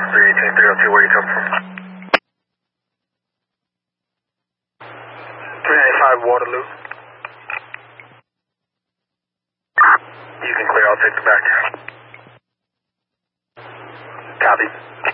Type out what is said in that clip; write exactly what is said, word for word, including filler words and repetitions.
three eighteen, three oh two, where you come from? three ninety-five Waterloo. You can clear, I'll take the back. Copy.